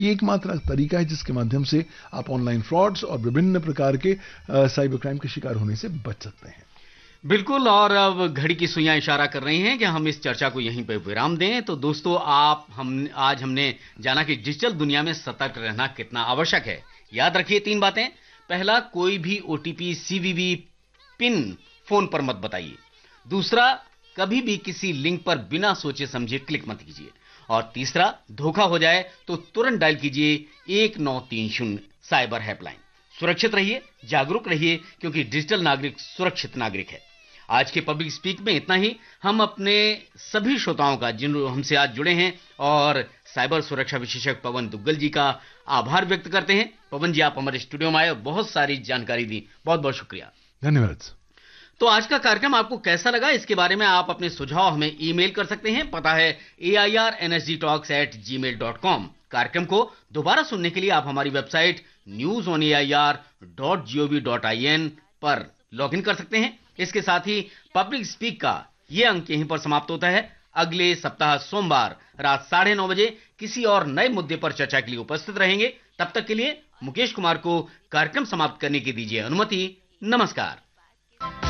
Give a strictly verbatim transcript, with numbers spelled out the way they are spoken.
ये एकमात्र तरीका है जिसके माध्यम से आप ऑनलाइन फ्रॉड्स और विभिन्न प्रकार के साइबर क्राइम के शिकार होने से बच सकते हैं। बिल्कुल, और अब घड़ी की सुइयां इशारा कर रही हैं कि हम इस चर्चा को यहीं पर विराम दें। तो दोस्तों, आप हम आज हमने जाना कि डिजिटल दुनिया में सतर्क रहना कितना आवश्यक है। याद रखिए तीन बातें। पहला, कोई भी ओटीपी, सीवीवी पिन फोन पर मत बताइए। दूसरा, कभी भी किसी लिंक पर बिना सोचे समझे क्लिक मत कीजिए। और तीसरा, धोखा हो जाए तो तुरंत डायल कीजिए एक नौ तीन शून्य साइबर हेल्पलाइन। सुरक्षित रहिए, जागरूक रहिए, क्योंकि डिजिटल नागरिक सुरक्षित नागरिक है। आज के पब्लिक स्पीक में इतना ही। हम अपने सभी श्रोताओं का, जिन हमसे आज जुड़े हैं, और साइबर सुरक्षा विशेषज्ञ पवन दुग्गल जी का आभार व्यक्त करते हैं। पवन जी, आप हमारे स्टूडियो में आए और बहुत सारी जानकारी दी, बहुत बहुत शुक्रिया। धन्यवाद। तो आज का कार्यक्रम आपको कैसा लगा, इसके बारे में आप अपने सुझाव हमें ईमेल कर सकते हैं। पता है ए I R N S D talks eight ji mail dot com. कार्यक्रम को दोबारा सुनने के लिए आप हमारी website news on A I R dot G O V dot I N पर लॉग इन कर सकते हैं। इसके साथ ही पब्लिक स्पीक का ये अंक यहीं पर समाप्त होता है। अगले सप्ताह सोमवार रात साढ़े नौ बजे किसी और नए मुद्दे पर चर्चा के लिए उपस्थित रहेंगे। तब तक के लिए मुकेश कुमार को कार्यक्रम समाप्त करने की दीजिए अनुमति। नमस्कार।